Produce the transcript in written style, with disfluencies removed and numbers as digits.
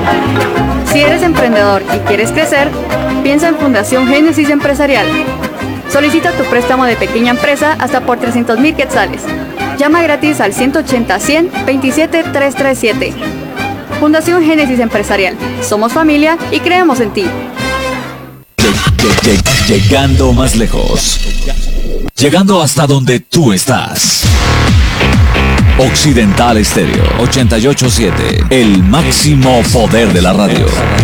Si eres emprendedor y quieres crecer, piensa en Fundación Génesis Empresarial. Solicita tu préstamo de pequeña empresa hasta por 300,000 quetzales. Llama gratis al 180-100-27-337. Fundación Génesis Empresarial. Somos familia y creemos en ti. Llegando más lejos. Llegando hasta donde tú estás. Occidental Estéreo 88.7. El máximo poder de la radio.